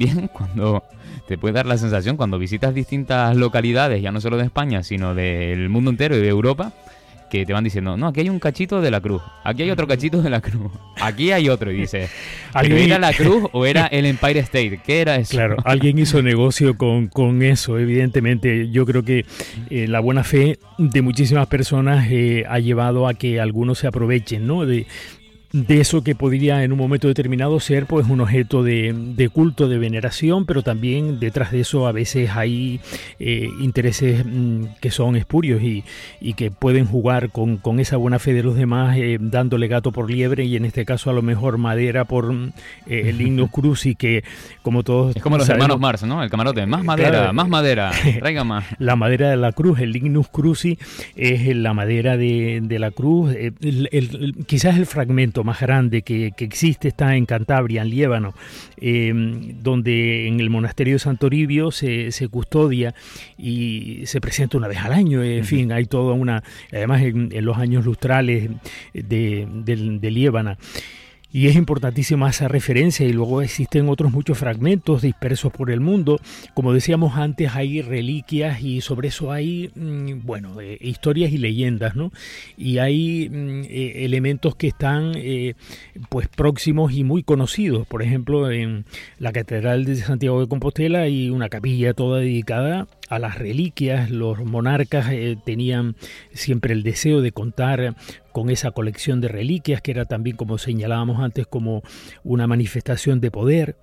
también cuando te puede dar la sensación, cuando visitas distintas localidades, ya no solo de España, sino del mundo entero y de Europa, que te van diciendo, no, aquí hay un cachito de la cruz, aquí hay otro cachito de la cruz, aquí hay otro, y dices, ¿pero era la cruz o era el Empire State? ¿Qué era eso? Claro, alguien hizo negocio con eso, evidentemente. Yo creo que la buena fe de muchísimas personas ha llevado a que algunos se aprovechen, ¿no?, de eso que podría en un momento determinado ser pues un objeto de culto, de veneración, pero también detrás de eso a veces hay intereses que son espurios y que pueden jugar con esa buena fe de los demás, dándole gato por liebre, y en este caso a lo mejor madera por el Lignus Crucis, que como todos es como los sabemos, hermanos Mars, ¿no? El camarote, más madera, traiga más. La madera de la cruz, el Lignus Crucis, es la madera de la cruz, quizás el fragmento más grande que existe está en Cantabria, en Líbano, donde en el monasterio de San Toribio se custodia y se presenta una vez al año. En fin, hay toda una, además en los años lustrales de Líbano. Y es importantísima esa referencia, y luego existen otros muchos fragmentos dispersos por el mundo. Como decíamos antes, hay reliquias y sobre eso hay, historias y leyendas, ¿no? Y hay elementos que están pues próximos y muy conocidos. Por ejemplo, en la Catedral de Santiago de Compostela hay una capilla toda dedicada a las reliquias. Los monarcas tenían siempre el deseo de contar con esa colección de reliquias, que era también, como señalábamos antes, como una manifestación de poder.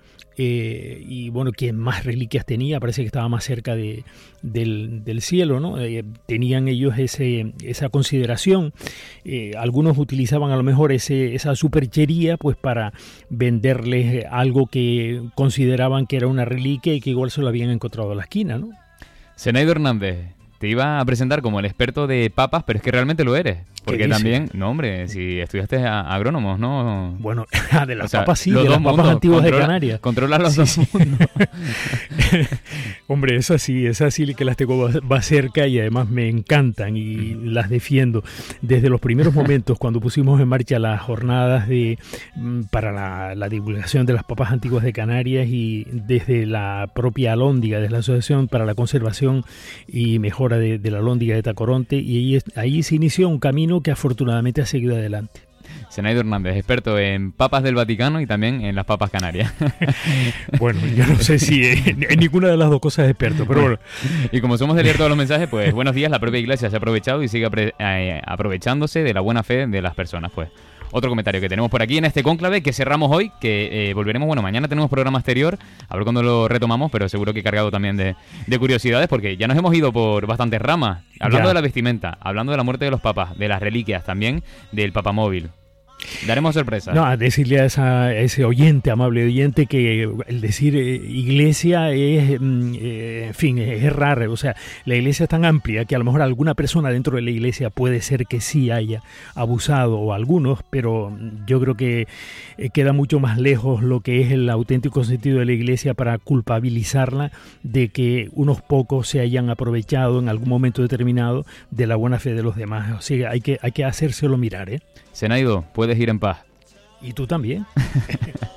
Y bueno, quien más reliquias tenía, parece que estaba más cerca del cielo, ¿no? Tenían ellos esa consideración. Algunos utilizaban a lo mejor esa superchería pues para venderles algo que consideraban que era una reliquia y que igual se lo habían encontrado a la esquina, ¿no? Zenaido Hernández, te iba a presentar como el experto de papas, pero es que realmente lo eres. Porque también, no hombre, si estudiaste agrónomos, ¿no? Bueno, de las papas sí, de las papas antiguas de Canarias. Controlar los dos mundos. Hombre, esas sí que las tengo más cerca y además me encantan y las defiendo. Desde los primeros momentos, cuando pusimos en marcha las jornadas para la divulgación de las papas antiguas de Canarias, y desde la propia alhóndiga, desde la Asociación para la Conservación y Mejora de la Alhóndiga de Tacoronte, y ahí se inició un camino que afortunadamente ha seguido adelante. Zenaido Hernández, experto en papas del Vaticano y también en las papas canarias. Bueno, yo no sé si en ninguna de las dos cosas es experto, pero bueno. Y como somos de leer todos los mensajes, pues buenos días, la propia Iglesia se ha aprovechado y sigue aprovechándose de la buena fe de las personas, pues. Otro comentario que tenemos por aquí en este cónclave que cerramos hoy, que volveremos, mañana tenemos programa exterior, a ver cuándo lo retomamos, pero seguro que cargado también de curiosidades, porque ya nos hemos ido por bastantes ramas, hablando de la vestimenta, hablando de la muerte de los papas, de las reliquias, también del papamóvil. Daremos sorpresas. No, a decirle a ese oyente, amable oyente, que el decir iglesia es, en fin, es raro. O sea, la iglesia es tan amplia que a lo mejor alguna persona dentro de la iglesia puede ser que sí haya abusado, o algunos, pero yo creo que queda mucho más lejos lo que es el auténtico sentido de la iglesia para culpabilizarla de que unos pocos se hayan aprovechado en algún momento determinado de la buena fe de los demás. O sea, hay que hacérselo mirar, ¿eh? Zenaido, puedes ir en paz. Y tú también.